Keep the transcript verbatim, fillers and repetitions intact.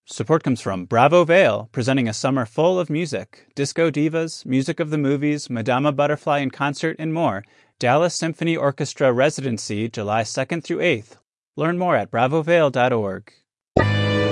Support comes from Bravo Vale, presenting a summer full of music. Disco Divas, Music of the Movies, Madama Butterfly in concert, and more. Dallas Symphony Orchestra Residency, July second through eighth. Learn more at bravo vale dot org.